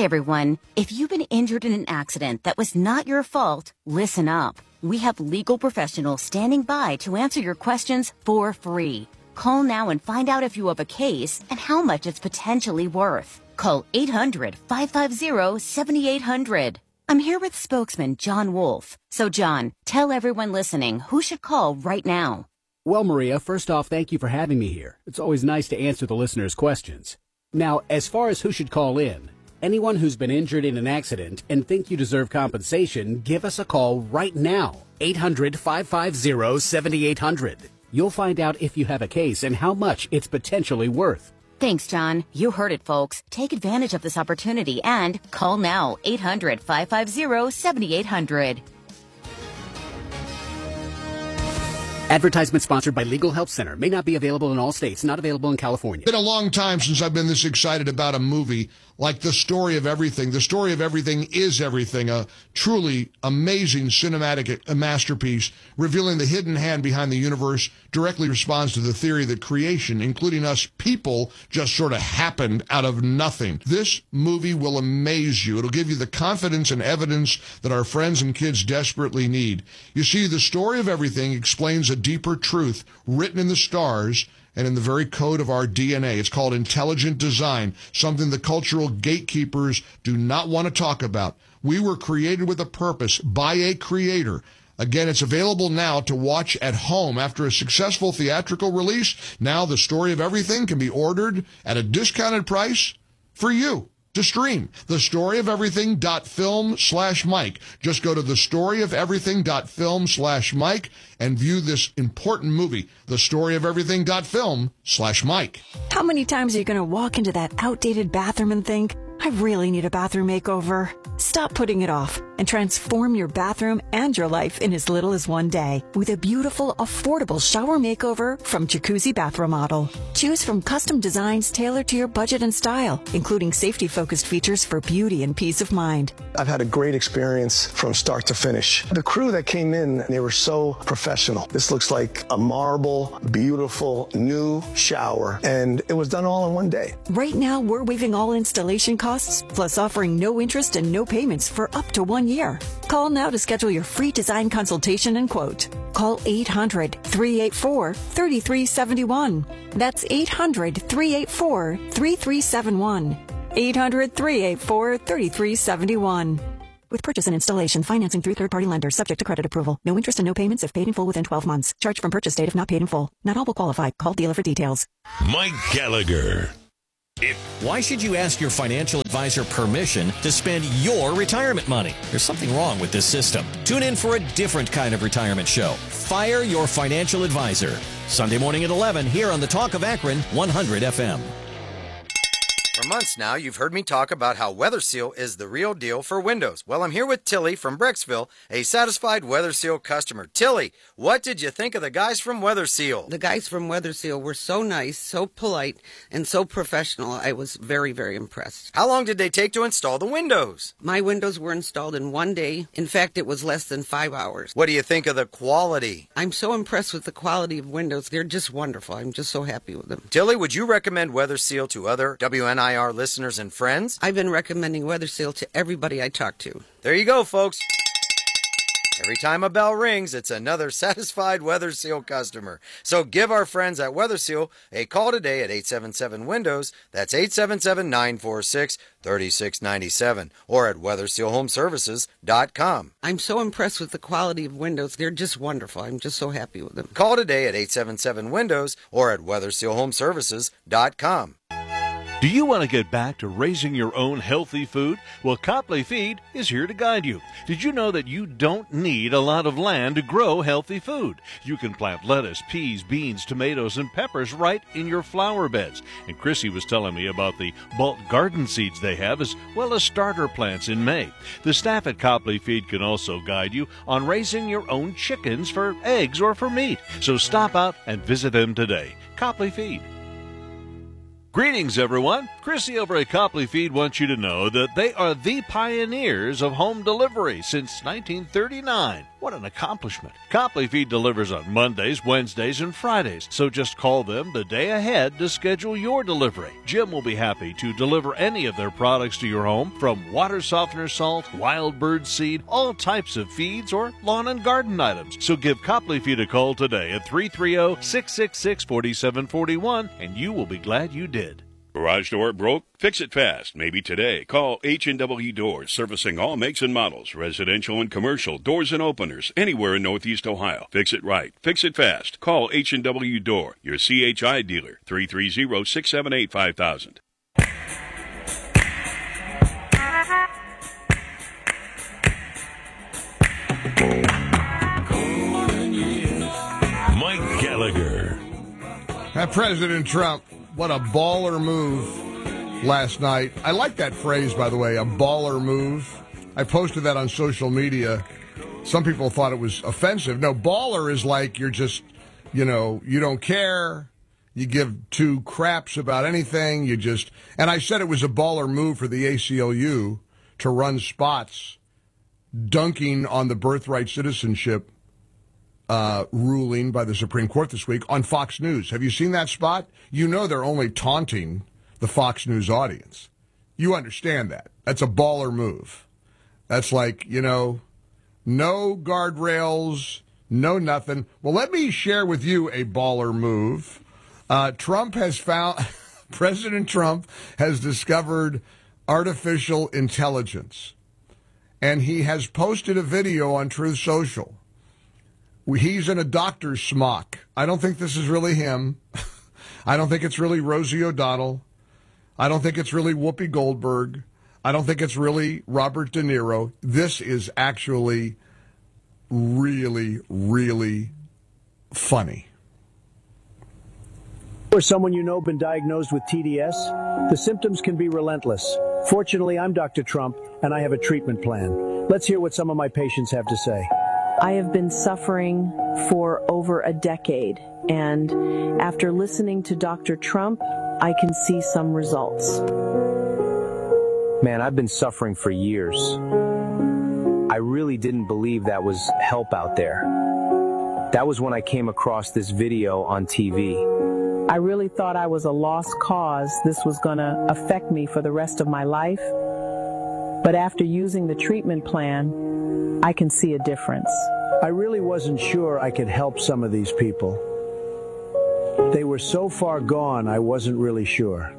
Hi, everyone. If you've been injured in an accident that was not your fault, listen up. We have legal professionals standing by to answer your questions for free. Call now and find out if you have a case and how much it's potentially worth. Call 800-550-7800. I'm here with spokesman John Wolf. So, John, tell everyone listening who should call right now. Well, Maria, first off, thank you for having me here. It's always nice to answer the listeners' questions. Now, as far as who should call in, anyone who's been injured in an accident and think you deserve compensation, give us a call right now. 800-550-7800. You'll find out if you have a case and how much it's potentially worth. Thanks, John. You heard it, folks. Take advantage of this opportunity and call now. 800-550-7800. Advertisement sponsored by Legal Help Center. May not be available in all states. Not available in California. It's been a long time since I've been this excited about a movie like The Story of Everything. The Story of Everything is everything. A truly amazing cinematic masterpiece revealing the hidden hand behind the universe, directly responds to the theory that creation, including us people, just sort of happened out of nothing. This movie will amaze you. It'll give you the confidence and evidence that our friends and kids desperately need. You see, The Story of Everything explains a deeper truth written in the stars and in the very code of our DNA. It's called intelligent design, something the cultural gatekeepers do not want to talk about. We were created with a purpose by a creator. Again, it's available now to watch at home after a successful theatrical release. Now The Story of Everything can be ordered at a discounted price for you to stream. thestoryofeverything.film/Mike. Just go to thestoryofeverything.film/Mike and view this important movie, thestoryofeverything.film/Mike. How many times are you going to walk into that outdated bathroom and think, I really need a bathroom makeover? Stop putting it off and transform your bathroom and your life in as little as one day with a beautiful, affordable shower makeover from Jacuzzi Bath Remodel. Choose from custom designs tailored to your budget and style, including safety-focused features for beauty and peace of mind. I've had a great experience from start to finish. The crew that came in, they were so professional. This looks like a marble, beautiful, new shower, and it was done all in one day. Right now, we're waiving all installation costs, plus offering no interest and no payments for up to 1 year. Call now to schedule your free design consultation and quote. Call 800-384-3371. That's 800-384-3371. 800-384-3371. With purchase and installation, financing through third-party lenders, subject to credit approval. No interest and no payments if paid in full within 12 months. Charge from purchase date if not paid in full. Not all will qualify. Call dealer for details. Mike Gallagher. Why should you ask your financial advisor permission to spend your retirement money? There's something wrong with this system. Tune in for a different kind of retirement show. Fire Your Financial Advisor. Sunday morning at 11 here on the Talk of Akron 100 FM. For months now, you've heard me talk about how WeatherSeal is the real deal for windows. Well, I'm here with Tilly from Brecksville, a satisfied WeatherSeal customer. Tilly, what did you think of the guys from WeatherSeal? The guys from WeatherSeal were so nice, so polite, and so professional. I was very, very impressed. How long did they take to install the windows? My windows were installed in 1 day. In fact, it was less than 5 hours. What do you think of the quality? I'm so impressed with the quality of windows. They're just wonderful. I'm just so happy with them. Tilly, would you recommend WeatherSeal to other WNIR listeners and friends? I've been recommending WeatherSeal to everybody I talk to. There you go, folks. Every time a bell rings, it's another satisfied WeatherSeal customer. So give our friends at WeatherSeal a call today at 877-WINDOWS. That's 877-946-3697 or at WeatherSealHomeservices.com. I'm so impressed with the quality of windows. They're just wonderful. I'm just so happy with them. Call today at 877-WINDOWS or at WeatherSealHomeservices.com. Do you want to get back to raising your own healthy food? Well, Copley Feed is here to guide you. Did you know that you don't need a lot of land to grow healthy food? You can plant lettuce, peas, beans, tomatoes, and peppers right in your flower beds. And Chrissy was telling me about the bulk garden seeds they have, as well as starter plants in May. The staff at Copley Feed can also guide you on raising your own chickens for eggs or for meat. So stop out and visit them today. Copley Feed. Greetings, everyone. Chrissy over at Copley Feed wants you to know that they are the pioneers of home delivery since 1939. What an accomplishment. Copley Feed delivers on Mondays, Wednesdays, and Fridays, so just call them the day ahead to schedule your delivery. Jim will be happy to deliver any of their products to your home, from water softener salt, wild bird seed, all types of feeds, or lawn and garden items. So give Copley Feed a call today at 330-666-4741, and you will be glad you did. Garage door broke? Fix it fast. Maybe today. Call H&W Doors, servicing all makes and models, residential and commercial, doors and openers, anywhere in Northeast Ohio. Fix it right. Fix it fast. Call H&W Door, your CHI dealer, 330-678-5000. Mike Gallagher. President Trump, what a baller move last night. I like that phrase, by the way, a baller move. I posted that on social media. Some people thought it was offensive. No, baller is like you're just, you don't care. You give two craps about anything. And I said it was a baller move for the ACLU to run spots dunking on the birthright citizenship ruling by the Supreme Court this week on Fox News. Have you seen that spot? You know they're only taunting the Fox News audience. You understand that. That's a baller move. That's like, no guardrails, no nothing. Well, let me share with you a baller move. President Trump has discovered artificial intelligence. And he has posted a video on Truth Social. He's in a doctor's smock. I don't think this is really him. I don't think it's really Rosie O'Donnell. I don't think it's really Whoopi Goldberg. I don't think it's really Robert De Niro. This is actually really, really funny. Or someone been diagnosed with TDS, the symptoms can be relentless. Fortunately, I'm Dr. Trump, and I have a treatment plan. Let's hear what some of my patients have to say. I have been suffering for over a decade, and after listening to Dr. Trump, I can see some results. Man, I've been suffering for years. I really didn't believe that was help out there. That was when I came across this video on TV. I really thought I was a lost cause. This was going to affect me for the rest of my life. But after using the treatment plan, I can see a difference. I really wasn't sure I could help some of these people. They were so far gone, I wasn't really sure.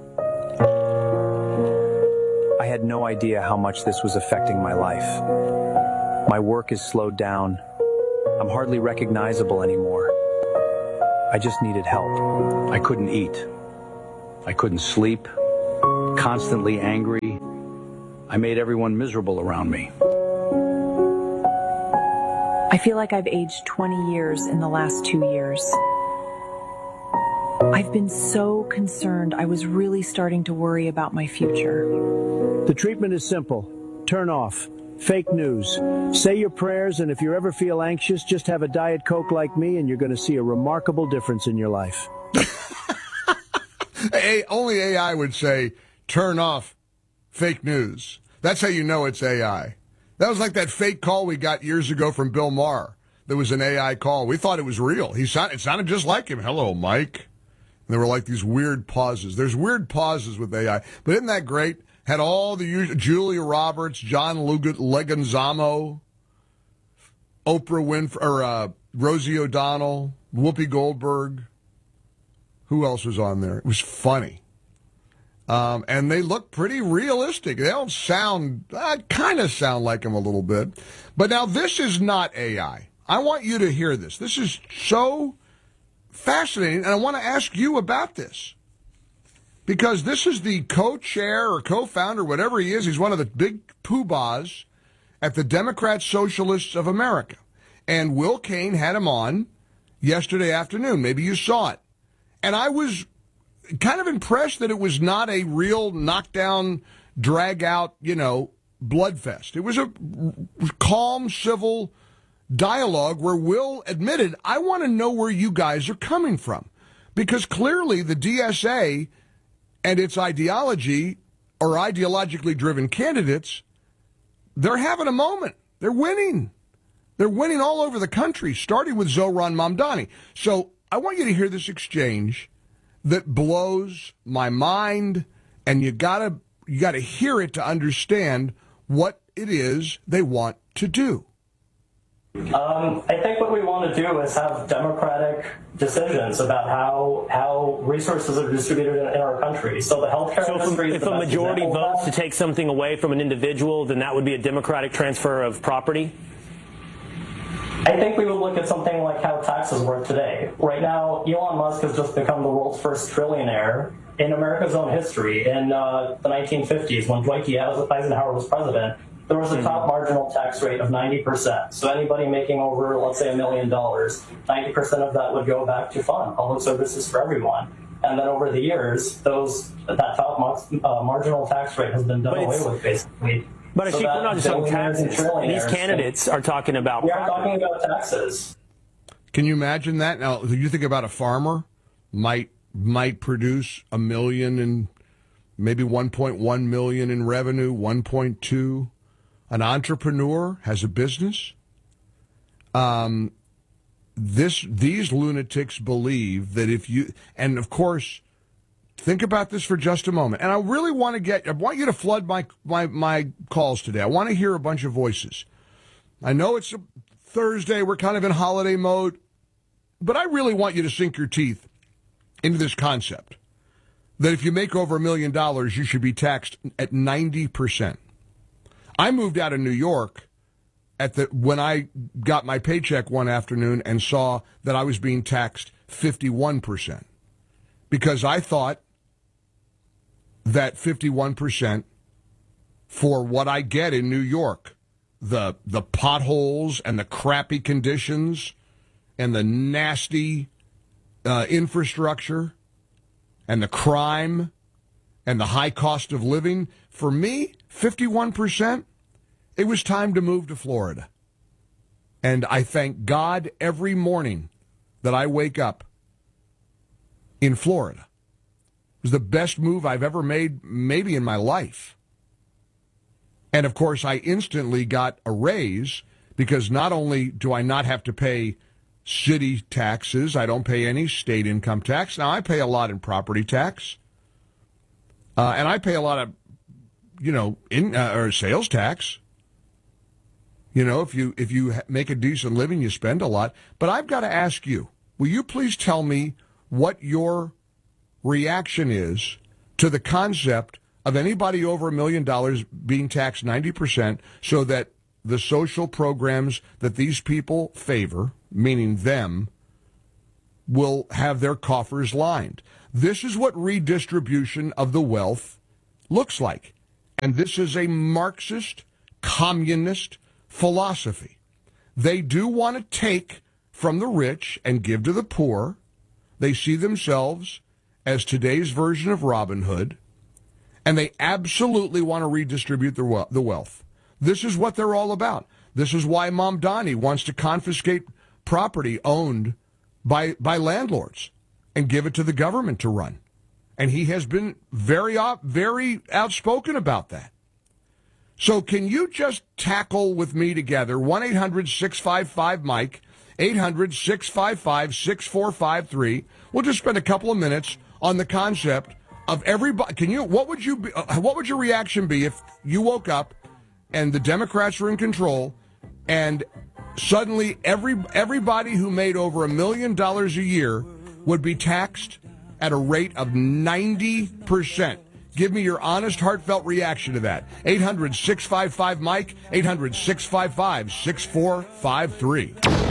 I had no idea how much this was affecting my life. My work is slowed down. I'm hardly recognizable anymore. I just needed help. I couldn't eat. I couldn't sleep. Constantly angry. I made everyone miserable around me. I feel like I've aged 20 years in the last 2 years. I've been so concerned. I was really starting to worry about my future. The treatment is simple. Turn off. Fake news. Say your prayers, and if you ever feel anxious, just have a Diet Coke like me, and you're going to see a remarkable difference in your life. Only AI would say, turn off fake news. That's how you know it's AI. That was like that fake call we got years ago from Bill Maher. There was an AI call. We thought it was real. It sounded just like him. Hello, Mike. And there were like these weird pauses. There's weird pauses with AI. But isn't that great? Had all the usual, Julia Roberts, John Leguizamo, Oprah Winfrey, or Rosie O'Donnell, Whoopi Goldberg. Who else was on there? It was funny. And they look pretty realistic. They don't sound, kind of sound like him a little bit. But now this is not AI. I want you to hear this. This is so fascinating, and I want to ask you about this. Because this is the co-chair or co-founder, whatever he is. He's one of the big poobahs at the Democrat Socialists of America. And Will Cain had him on yesterday afternoon. Maybe you saw it. And I was kind of impressed that it was not a real knockdown, drag-out, bloodfest. It was a calm, civil dialogue where Will admitted, I want to know where you guys are coming from. Because clearly the DSA and its ideology or ideologically driven candidates, they're having a moment. They're winning. They're winning all over the country, starting with Zohran Mamdani. So I want you to hear this exchange that blows my mind, and you gotta hear it to understand what it is they want to do. I think what we want to do is have democratic decisions about how resources are distributed in our country. So the healthcare industry. If a majority votes to take something away from an individual, then that would be a democratic transfer of property? I think we would look at something like how taxes work today. Right now, Elon Musk has just become the world's first trillionaire in America's own history. In the 1950s, when Dwight D. Eisenhower was president, there was a top marginal tax rate of 90%. So anybody making over, let's say, $1 million, 90% of that would go back to fund public services for everyone. And then over the years, that top marginal tax rate has been done away with, basically. But we're not just talking taxes. These candidates are talking about. We are talking about taxes. Can you imagine that? Now, do you think about a farmer might produce $1 million and maybe 1.1 million in revenue, 1.2. An entrepreneur has a business. These lunatics believe that if you, and of course, think about this for just a moment. And I really want you to flood my calls today. I want to hear a bunch of voices. I know it's a Thursday. We're kind of in holiday mode, but I really want you to sink your teeth into this concept that if you make over $1 million, you should be taxed at 90%. I moved out of New York when I got my paycheck one afternoon and saw that I was being taxed 51% because I thought that 51% for what I get in New York, the potholes and the crappy conditions and the nasty infrastructure and the crime and the high cost of living, for me, 51%, it was time to move to Florida. And I thank God every morning that I wake up in Florida. It was the best move I've ever made, maybe in my life. And, of course, I instantly got a raise because not only do I not have to pay city taxes, I don't pay any state income tax. Now, I pay a lot in property tax. And I pay a lot of, or sales tax. If you make a decent living, you spend a lot. But I've got to ask you, will you please tell me what your reaction is to the concept of anybody over $1 million being taxed 90% so that the social programs that these people favor, meaning them, will have their coffers lined? This is what redistribution of the wealth looks like. And this is a Marxist, communist philosophy. They do want to take from the rich and give to the poor. They see themselves as today's version of Robin Hood, and they absolutely want to redistribute the wealth. This is what they're all about. This is why Mamdani wants to confiscate property owned by landlords and give it to the government to run. And he has been very outspoken about that. So can you just tackle with me together 1-800-655-MIKE, 800-655-6453. We'll just spend a couple of minutes on the concept of everybody. What would your reaction be if you woke up and the Democrats were in control and suddenly everybody who made over $1 million a year would be taxed at a rate of 90%? Give me your honest, heartfelt reaction to that. 800-655-MIKE, 800-655-6453.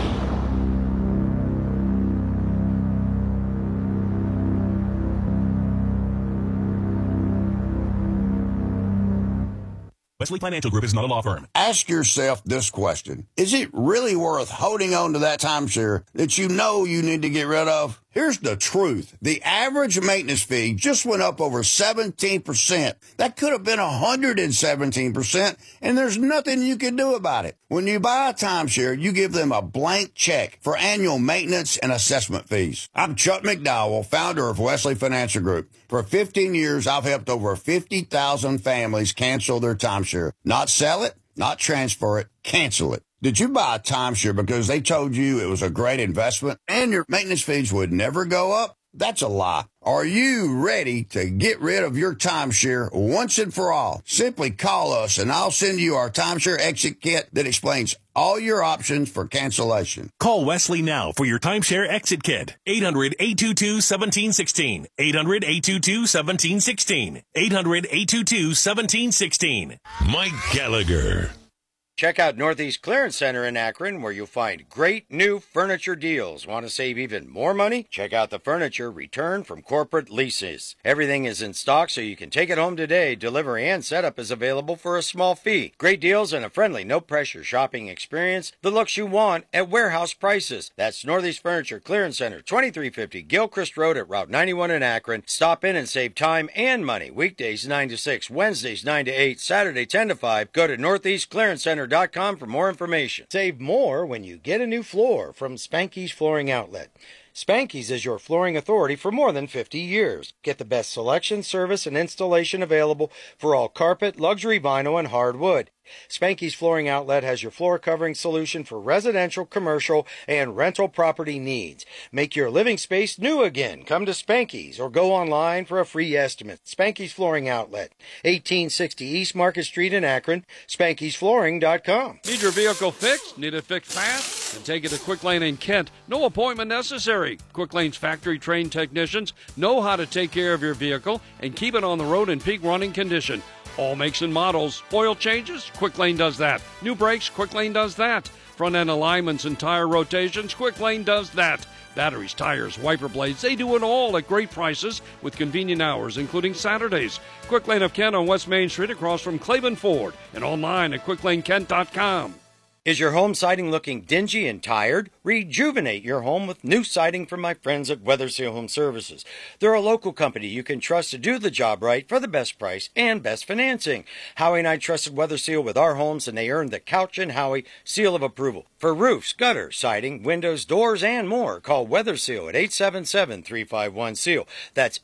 Wesley Financial Group is not a law firm. Ask yourself this question. Is it really worth holding on to that timeshare that you know you need to get rid of? Here's the truth. The average maintenance fee just went up over 17%. That could have been 117%, and there's nothing you can do about it. When you buy a timeshare, you give them a blank check for annual maintenance and assessment fees. I'm Chuck McDowell, founder of Wesley Financial Group. For 15 years, I've helped over 50,000 families cancel their timeshare. Not sell it, not transfer it, cancel it. Did you buy a timeshare because they told you it was a great investment and your maintenance fees would never go up? That's a lie. Are you ready to get rid of your timeshare once and for all? Simply call us and I'll send you our timeshare exit kit that explains all your options for cancellation. Call Wesley now for your timeshare exit kit. 800-822-1716. 800-822-1716. 800-822-1716. Mike Gallagher. Check out Northeast Clearance Center in Akron, where you'll find great new furniture deals. Want to save even more money? Check out the furniture returned from corporate leases. Everything is in stock, so you can take it home today. Delivery and setup is available for a small fee. Great deals and a friendly, no-pressure shopping experience. The looks you want at warehouse prices. That's Northeast Furniture Clearance Center, 2350 Gilchrist Road at Route 91 in Akron. Stop in and save time and money. Weekdays 9 to 6, Wednesdays 9 to 8, Saturday 10 to 5. Go to NortheastClearanceCenter.com for more information. Save more when you get a new floor from Spanky's Flooring Outlet. Spanky's is your flooring authority for more than 50 years. Get the best selection, service, and installation available for all carpet, luxury vinyl, and hardwood. Spanky's Flooring Outlet has your floor covering solution for residential, commercial, and rental property needs. Make your living space new again. Come to Spanky's or go online for a free estimate. Spanky's Flooring Outlet, 1860 East Market Street in Akron, Spanky'sFlooring.com. Need your vehicle fixed? Need it fixed fast? Then take it to Quick Lane in Kent. No appointment necessary. Quick Lane's factory-trained technicians know how to take care of your vehicle and keep it on the road in peak running condition. All makes and models. Oil changes? Quick Lane does that. New brakes? Quick Lane does that. Front end alignments and tire rotations? Quick Lane does that. Batteries, tires, wiper blades, they do it all at great prices with convenient hours, including Saturdays. Quick Lane of Kent on West Main Street across from Claiborne Ford and online at QuickLaneKent.com. Is your home siding looking dingy and tired? Rejuvenate your home with new siding from my friends at Weather Seal Home Services. They're a local company you can trust to do the job right for the best price and best financing. Howie and I trusted Weather Seal with our homes, and they earned the Couch and Howie seal of approval. For roofs, gutters, siding, windows, doors, and more, call Weather Seal at 877-351-SEAL. That's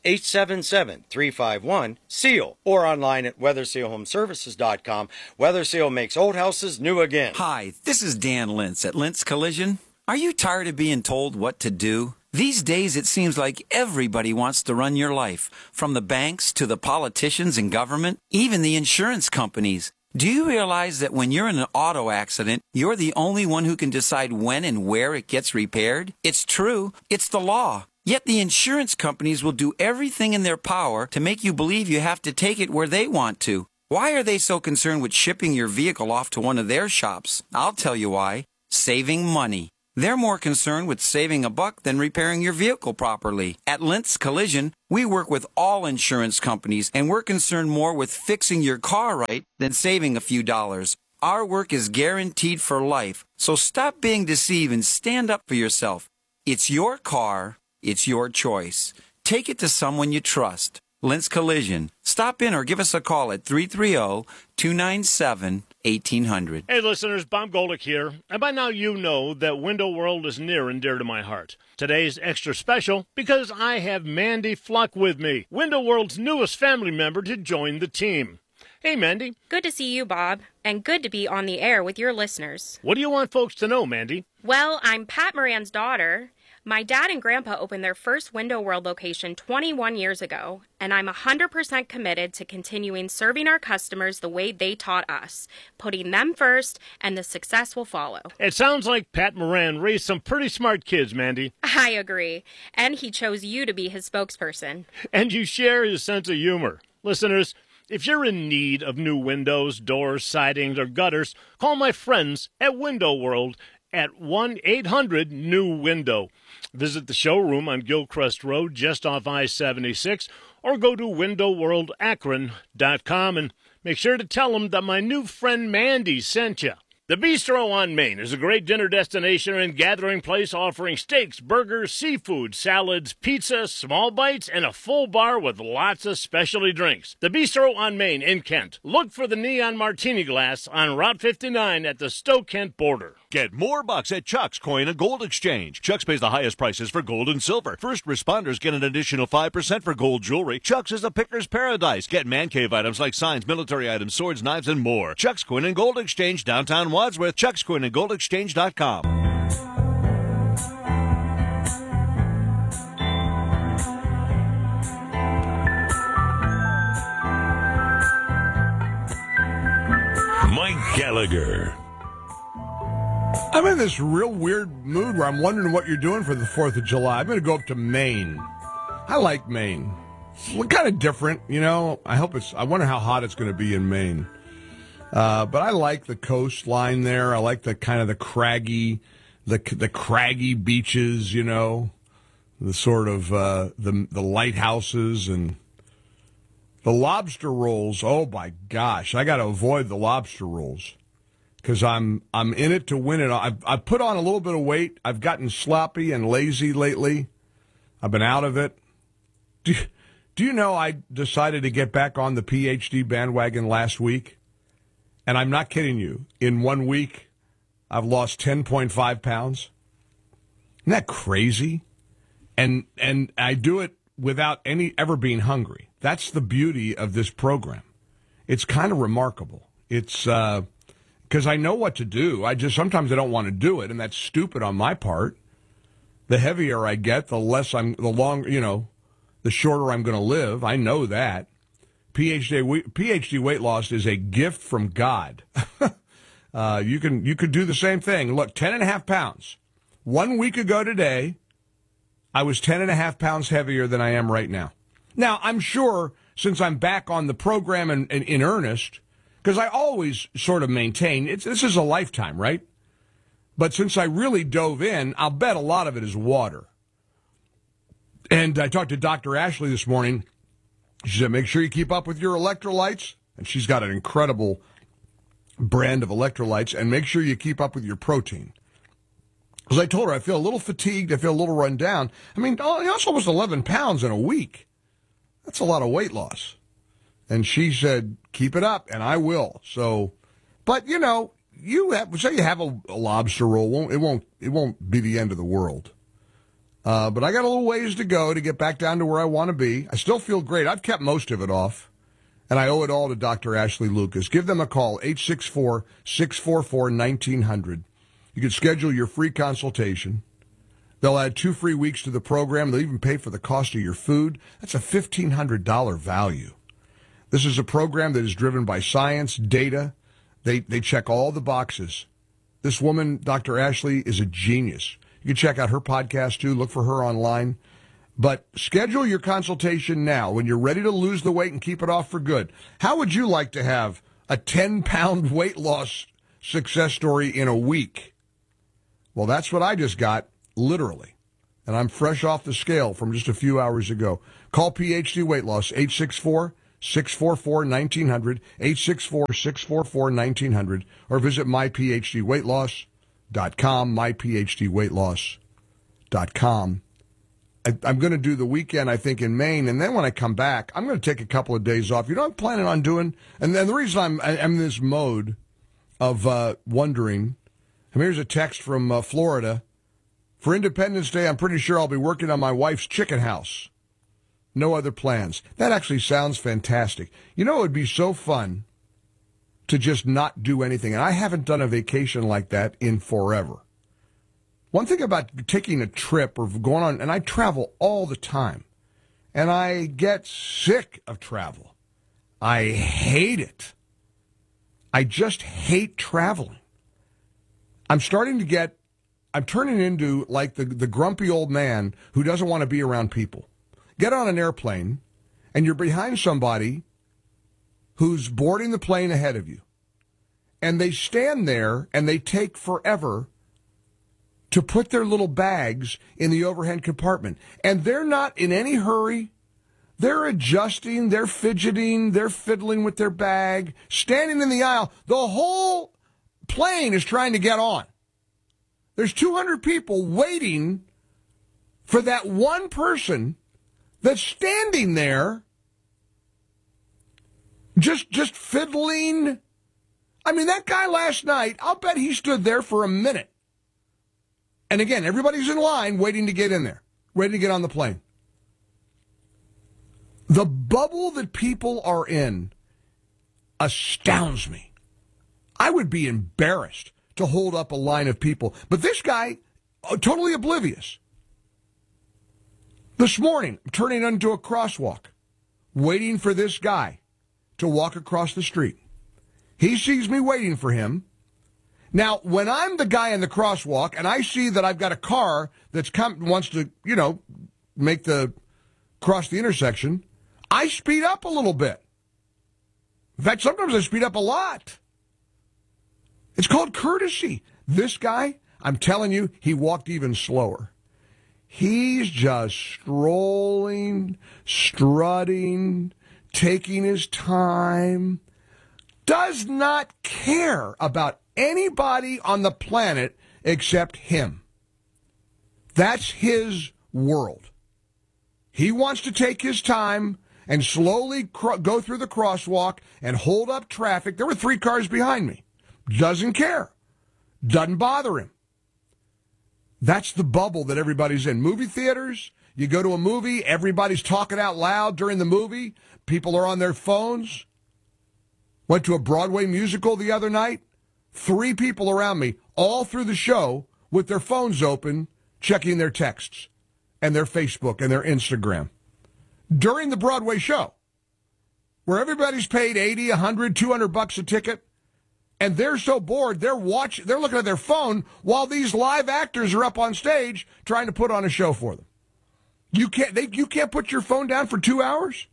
877-351-SEAL. Or online at WeatherSealHomeservices.com. Weather Seal makes old houses new again. Hi, this is Dan Lintz at Lintz Collision. Are you tired of being told what to do? These days it seems like everybody wants to run your life, from the banks to the politicians and government, even the insurance companies. Do you realize that when you're in an auto accident, you're the only one who can decide when and where it gets repaired? It's true. It's the law. Yet the insurance companies will do everything in their power to make you believe you have to take it where they want to. Why are they so concerned with shipping your vehicle off to one of their shops? I'll tell you why. Saving money. They're more concerned with saving a buck than repairing your vehicle properly. At Lintz Collision, we work with all insurance companies, and we're concerned more with fixing your car right than saving a few dollars. Our work is guaranteed for life, so stop being deceived and stand up for yourself. It's your car. It's your choice. Take it to someone you trust. Lintz Collision. Stop in or give us a call at 330-297-1800. Hey listeners, Bob Golick here. And by now you know that Window World is near and dear to my heart. Today's extra special because I have Mandy Fluck with me, Window World's newest family member to join the team. Hey Mandy. Good to see you, Bob, and good to be on the air with your listeners. What do you want folks to know, Mandy? Well, I'm Pat Moran's daughter. My dad and grandpa opened their first Window World location 21 years ago, and I'm 100% committed to continuing serving our customers the way they taught us, putting them first, and the success will follow. It sounds like Pat Moran raised some pretty smart kids, Mandy. I agree, and he chose you to be his spokesperson. And you share his sense of humor. Listeners, if you're in need of new windows, doors, sidings, or gutters, call my friends at Window World at 1-800-NEW-WINDOW. Visit the showroom on Gilchrist Road just off I-76 or go to windowworldakron.com and make sure to tell them that my new friend Mandy sent you. The Bistro on Main is a great dinner destination and gathering place offering steaks, burgers, seafood, salads, pizza, small bites, and a full bar with lots of specialty drinks. The Bistro on Main in Kent. Look for the neon martini glass on Route 59 at the Stowe-Kent border. Get more bucks at Chuck's Coin and Gold Exchange. Chuck's pays the highest prices for gold and silver. First responders get an additional 5% for gold jewelry. Chuck's is a picker's paradise. Get man cave items like signs, military items, swords, knives, and more. Chuck's Coin and Gold Exchange, downtown Wadsworth, Chuck's Coin and Gold Exchange.com. Mike Gallagher. I'm in this real weird mood where I'm wondering what you're doing for the 4th of July. I'm going to go up to Maine. I like Maine. It's kind of different, you know. I wonder how hot it's going to be in Maine. But I like the coastline there. I like the kind of the craggy beaches, you know, the sort of the lighthouses and the lobster rolls. Oh my gosh, I got to avoid the lobster rolls because I'm in it to win it. I've put on a little bit of weight. I've gotten sloppy and lazy lately. I've been out of it. Do you know I decided to get back on the PhD bandwagon last week? And I'm not kidding you. In 1 week, I've lost 10.5 pounds. Isn't that crazy? And I do it without ever being hungry. That's the beauty of this program. It's kind of remarkable. It's because I know what to do. Sometimes I don't want to do it, and that's stupid on my part. The heavier I get, the shorter I'm going to live. I know that. PhD weight loss is a gift from God. You could do the same thing. Look, 10.5 pounds. 1 week ago today, I was 10.5 pounds heavier than I am right now. Now, I'm sure since I'm back on the program and in earnest, because I always sort of maintain, this is a lifetime, right? But since I really dove in, I'll bet a lot of it is water. And I talked to Dr. Ashley this morning. She said, make sure you keep up with your electrolytes. And she's got an incredible brand of electrolytes. And make sure you keep up with your protein. Because I told her I feel a little fatigued. I feel a little run down. I mean, that's almost 11 pounds in a week. That's a lot of weight loss. And she said, keep it up. And I will. So, but, you know, you have a lobster roll. It won't be the end of the world. But I got a little ways to go to get back down to where I want to be. I still feel great. I've kept most of it off. And I owe it all to Dr. Ashley Lucas. Give them a call, 864-644-1900. You can schedule your free consultation. They'll add 2 free weeks to the program. They'll even pay for the cost of your food. That's a $1,500 value. This is a program that is driven by science, data. They check all the boxes. This woman, Dr. Ashley, is a genius. You can check out her podcast, too. Look for her online. But schedule your consultation now when you're ready to lose the weight and keep it off for good. How would you like to have a 10-pound weight loss success story in a week? Well, that's what I just got, literally. And I'm fresh off the scale from just a few hours ago. Call PhD Weight Loss, 864-644-1900, 864-644-1900, or visit myphdweightloss.com, myphdweightloss.com. I'm going to do the weekend, I think, in Maine, and then when I come back, I'm going to take a couple of days off. You know what I'm planning on doing? And then the reason I'm in this mode of wondering, and here's a text from Florida. For Independence Day, I'm pretty sure I'll be working on my wife's chicken house. No other plans. That actually sounds fantastic. You know, it would be so fun to just not do anything. And I haven't done a vacation like that in forever. One thing about taking a trip or going on, and I travel all the time, and I get sick of travel. I hate it. I just hate traveling. I'm turning into like the grumpy old man who doesn't want to be around people. Get on an airplane, and you're behind somebody who's boarding the plane ahead of you. And they stand there, and they take forever to put their little bags in the overhead compartment. And they're not in any hurry. They're adjusting, they're fidgeting, they're fiddling with their bag, standing in the aisle. The whole plane is trying to get on. There's 200 people waiting for that one person that's standing there just fiddling. I mean, that guy last night, I'll bet he stood there for a minute. And again, everybody's in line waiting to get in there, ready to get on the plane. The bubble that people are in astounds me. I would be embarrassed to hold up a line of people. But this guy, totally oblivious. This morning, I'm turning into a crosswalk, waiting for this guy to walk across the street. He sees me waiting for him. Now, when I'm the guy in the crosswalk and I see that I've got a car that's wants to, cross the intersection, I speed up a little bit. In fact, sometimes I speed up a lot. It's called courtesy. This guy, I'm telling you, he walked even slower. He's just strolling, strutting, taking his time, does not care about anybody on the planet except him. That's his world. He wants to take his time and slowly go through the crosswalk and hold up traffic. There were 3 cars behind me. Doesn't care. Doesn't bother him. That's the bubble that everybody's in. Movie theaters, you go to a movie, everybody's talking out loud during the movie. People are on their phones. Went to a Broadway musical the other night. 3 people around me, all through the show, with their phones open, checking their texts and their Facebook and their Instagram. During the Broadway show, where everybody's paid $80, $100, $200 a ticket, and they're so bored, they're looking at their phone while these live actors are up on stage trying to put on a show for them. You can't put your phone down for 2 hours?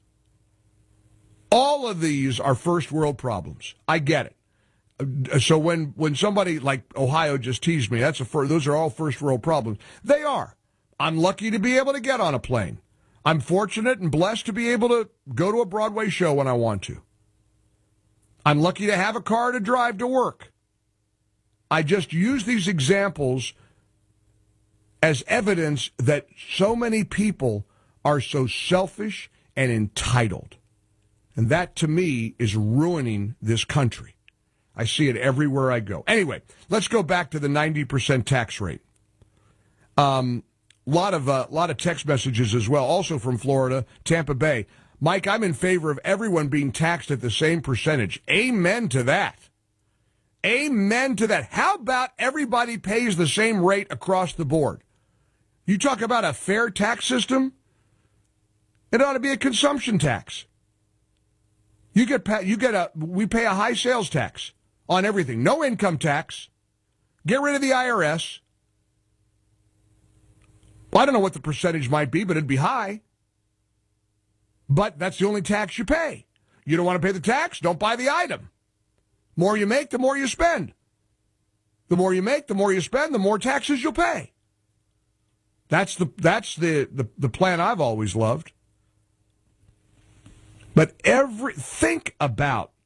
All of these are first world problems. I get it. So when somebody like Ohio just teased me, those are all first world problems. They are. I'm lucky to be able to get on a plane. I'm fortunate and blessed to be able to go to a Broadway show when I want to. I'm lucky to have a car to drive to work. I just use these examples as evidence that so many people are so selfish and entitled. And that, to me, is ruining this country. I see it everywhere I go. Anyway, let's go back to the 90% tax rate. Lot of text messages as well, also from Florida, Tampa Bay. Mike, I'm in favor of everyone being taxed at the same percentage. Amen to that. Amen to that. How about everybody pays the same rate across the board? You talk about a fair tax system? It ought to be a consumption tax. We pay a high sales tax on everything. No income tax. Get rid of the IRS. Well, I don't know what the percentage might be, but it'd be high. But that's the only tax you pay. You don't want to pay the tax? Don't buy the item. The more you make, the more you spend. The more you make, the more you spend, the more taxes you'll pay. That's the plan I've always loved. But think about